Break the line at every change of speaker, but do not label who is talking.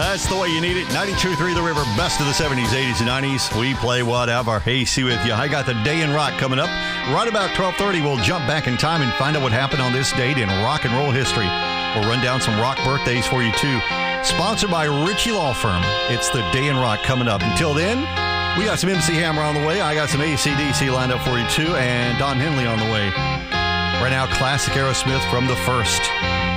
That's the way you need it. 92.3 The River, best of the 70s, 80s, and 90s. We play whatever. Hasty with you. I got the Day in Rock coming up. Right about 12:30, we'll jump back in time and find out what happened on this date in rock and roll history. We'll run down some rock birthdays for you, too. Sponsored by Ritchie Law Firm. It's the Day in Rock coming up. Until then, we got some MC Hammer on the way. I got some AC/DC lined up for you, too, and Don Henley on the way. Right now, classic Aerosmith from the first.